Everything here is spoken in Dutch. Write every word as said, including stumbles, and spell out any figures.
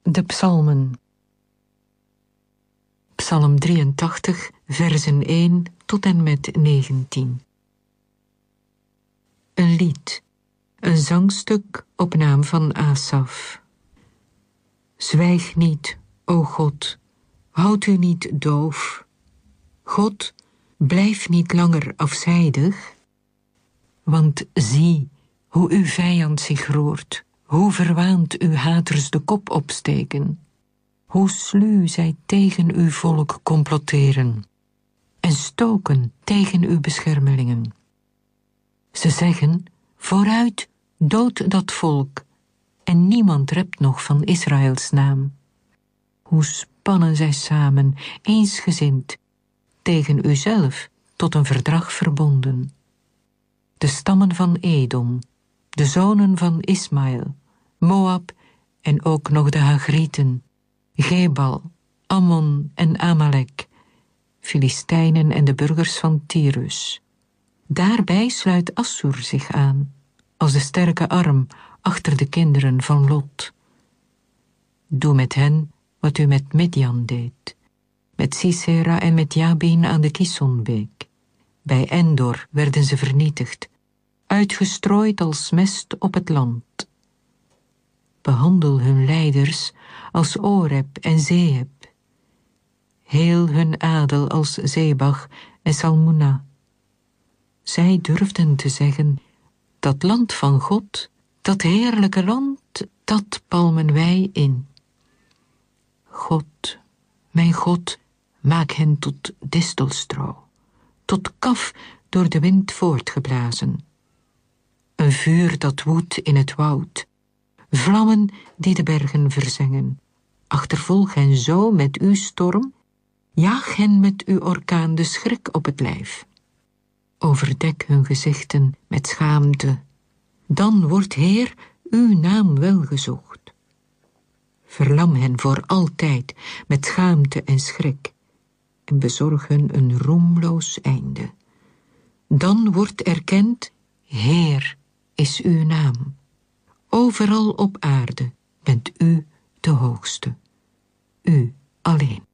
De psalmen. Psalm drieëntachtig, versen één tot en met negentien. Een lied, een zangstuk op naam van Asaf. Zwijg niet, o God, houd u niet doof. God, blijf niet langer afzijdig. Want zie hoe uw vijand zich roert, hoe verwaand uw haters de kop opsteken, hoe sluw zij tegen uw volk comploteren en stoken tegen uw beschermelingen. Ze zeggen, vooruit, dood dat volk, en niemand rept nog van Israëls naam. Hoe spannen zij samen, eensgezind, tegen uzelf tot een verdrag verbonden. De stammen van Edom, de zonen van Ismaël, Moab en ook nog de Hagrieten, Gebal, Ammon en Amalek, Filistijnen en de burgers van Tyrus. Daarbij sluit Assur zich aan, als de sterke arm achter de kinderen van Lot. Doe met hen wat u met Midian deed, met Sisera en met Jabin aan de Kisonbeek. Bij Endor werden ze vernietigd, uitgestrooid als mest op het land. Behandel hun leiders als Oreb en Zeeb, heel hun adel als Zebach en Salmuna. Zij durfden te zeggen, dat land van God, dat heerlijke land, dat palmen wij in. God, mijn God, maak hen tot distelstro, tot kaf door de wind voortgeblazen. Een vuur dat woedt in het woud, vlammen die de bergen verzengen. Achtervolg hen zo met uw storm, jaag hen met uw orkaan de schrik op het lijf. Overdek hun gezichten met schaamte, dan wordt Heer uw naam wel gezocht. Verlam hen voor altijd met schaamte en schrik en bezorg hun een roemloos einde. Dan wordt erkend, Heer is uw naam. Overal op aarde bent u de hoogste, u alleen.